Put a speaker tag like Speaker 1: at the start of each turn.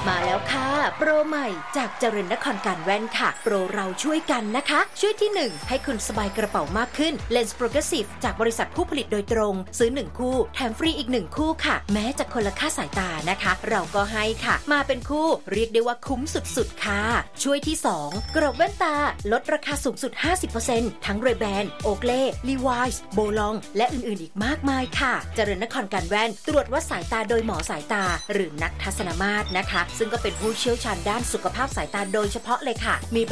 Speaker 1: มาแล้วค่ะโปรใหม่จากเจริญนครการแว่นค่ะโปรเราช่วยกันนะคะช่วยที่ 1 ให้คุณสบายกระเป๋ามากขึ้น Lens Progressive จากบริษัทผู้ผลิตโดยตรงซื้อ1คู่แถมฟรีอีก1คู่ค่ะแม้จะคนละค่าสายตานะคะเราก็ให้ค่ะมาเป็นคู่เรียกได้ว่าคุ้มสุดๆค่ะช่วยที่ 2 กรอบแว่นตาลดราคาสูงสุด 50% ทั้ง Ray-Ban Oakley Levi's Bolong และอื่นๆอีกมากมายค่ะเจริญนครการแว่นตรวจวัดสายตาโดยหมอสายตาหรือนักทัศนมาตรนะคะซึ่งก็เป็นผู้เชี่ยวชาญด้านสุขภาพสายตาโดยเฉพาะเลยค่ะมี